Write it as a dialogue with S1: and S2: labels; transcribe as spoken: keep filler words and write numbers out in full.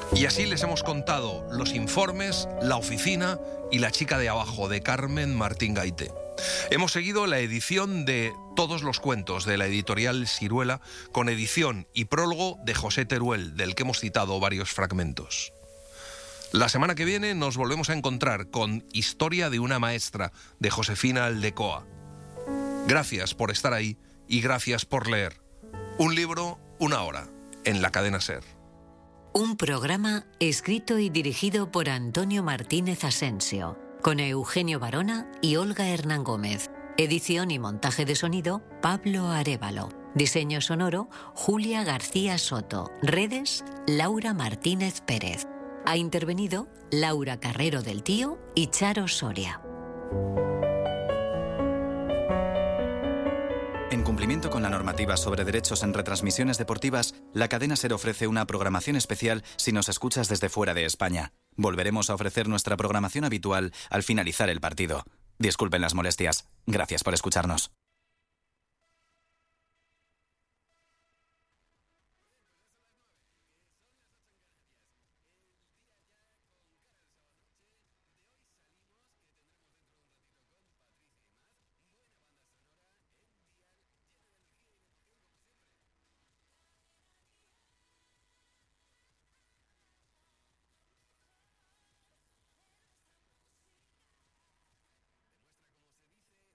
S1: Y así les hemos contado los informes, la oficina y la chica de abajo de Carmen Martín Gaite. Hemos seguido la edición de Todos los cuentos de la editorial Siruela, con edición y prólogo de José Teruel, del que hemos citado varios fragmentos. La semana que viene nos volvemos a encontrar con Historia de una maestra, de Josefina Aldecoa. Gracias por estar ahí y gracias por leer. Un libro, una hora, en la cadena SER.
S2: Un programa escrito y dirigido por Antonio Martínez Asensio, con Eugenio Barona y Olga Hernán Gómez. Edición y montaje de sonido, Pablo Arévalo. Diseño sonoro, Julia García Soto. Redes, Laura Martínez Pérez. Ha intervenido Laura Carrero del Tío y Charo Soria.
S3: En cumplimiento con la normativa sobre derechos en retransmisiones deportivas, la cadena SER ofrece una programación especial si nos escuchas desde fuera de España. Volveremos a ofrecer nuestra programación habitual al finalizar el partido. Disculpen las molestias. Gracias por escucharnos.